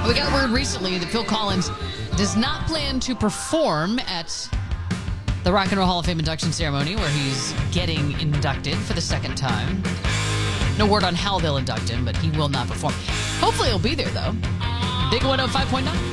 We got word recently that Phil Collins does not plan to perform at the Rock and Roll Hall of Fame induction ceremony where he's getting inducted for the second time. No word on how they'll induct him, but he will not perform. Hopefully he'll be there, though. Big 105.9.